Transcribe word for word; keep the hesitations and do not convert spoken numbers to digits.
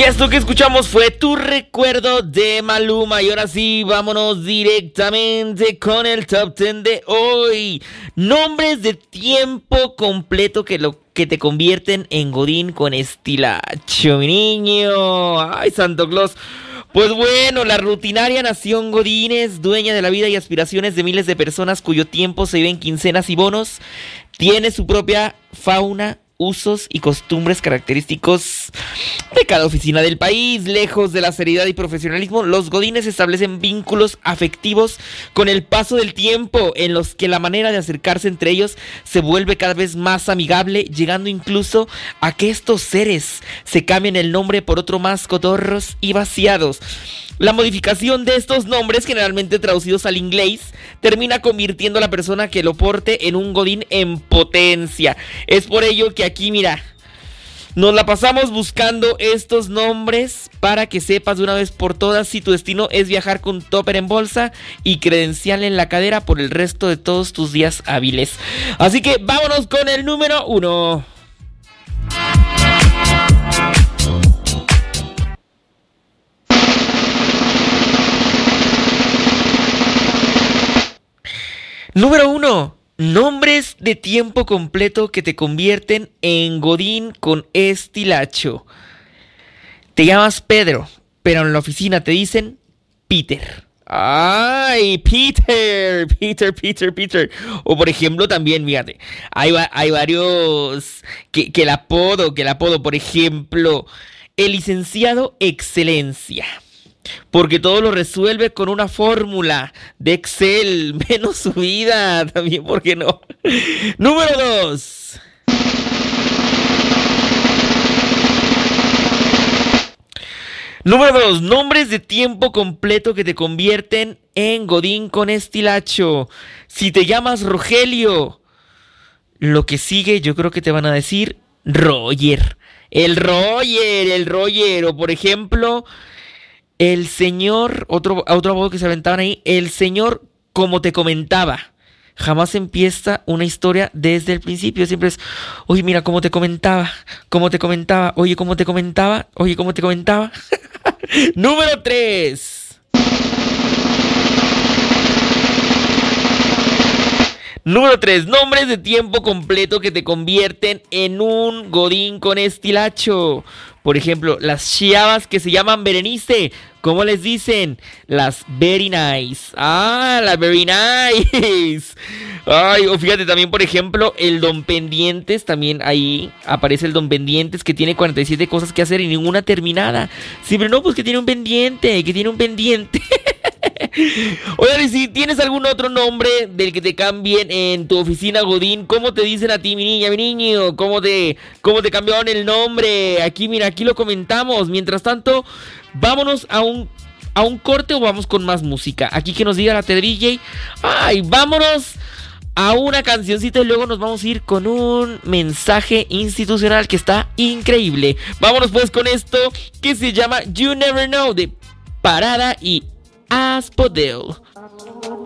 Y esto que escuchamos fue Tu Recuerdo de Maluma. Y ahora sí, vámonos directamente con el top diez de hoy. Nombres de tiempo completo que lo que te convierten en godín con estilacho, mi niño. Ay, Santo Claus. Pues bueno, la rutinaria nación godines, dueña de la vida y aspiraciones de miles de personas cuyo tiempo se vive en quincenas y bonos, tiene su propia fauna, usos y costumbres característicos de cada oficina del país. Lejos de la seriedad y profesionalismo, los godines establecen vínculos afectivos con el paso del tiempo, en los que la manera de acercarse entre ellos se vuelve cada vez más amigable, llegando incluso a que estos seres se cambien el nombre por otro más cotorros y vaciados. La modificación de estos nombres, generalmente traducidos al inglés, termina convirtiendo a la persona que lo porte en un godín en potencia. Es por ello que aquí, mira, nos la pasamos buscando estos nombres para que sepas de una vez por todas si tu destino es viajar con topper en bolsa y credencial en la cadera por el resto de todos tus días hábiles. Así que vámonos con el número uno. Número uno. Nombres de tiempo completo que te convierten en godín con estilacho. Te llamas Pedro, pero en la oficina te dicen Peter. ¡Ay, Peter! Peter, Peter, Peter. O por ejemplo también, fíjate, hay, hay varios que, que el apodo, que el apodo, por ejemplo, el licenciado Excelencia. Porque todo lo resuelve con una fórmula de Excel, menos su vida, también, ¿por qué no? Número dos. Número dos, nombres de tiempo completo que te convierten en godín con estilacho. Si te llamas Rogelio, lo que sigue yo creo que te van a decir Roger. El Roger, el Roger, o por ejemplo... El señor, otro, otro apodo que se aventaban ahí, el señor como te comentaba. Jamás empieza una historia desde el principio, siempre es, oye, mira, como te comentaba, como te comentaba, oye, como te comentaba, oye, como te comentaba. Número tres. Número tres, nombres de tiempo completo que te convierten en un godín con estilacho. Por ejemplo, las chavas que se llaman Berenice, ¿cómo les dicen? Las very nice. Ah, las very nice. Ay, o fíjate también, por ejemplo, el Don Pendientes, también ahí aparece el Don Pendientes que tiene cuarenta y siete cosas que hacer y ninguna terminada. Siempre no, pues que tiene un pendiente, que tiene un pendiente. Oye, si tienes algún otro nombre del que te cambien en tu oficina godín, ¿cómo te dicen a ti, mi niña, mi niño? ¿Cómo te, cómo te cambiaron el nombre? Aquí, mira, aquí lo comentamos. Mientras tanto, vámonos a un, a un corte o vamos con más música. Aquí que nos diga la T D J. Ay, vámonos a una cancioncita y luego nos vamos a ir con un mensaje institucional que está increíble. Vámonos pues con esto que se llama You Never Know de Parada y Aspodeo.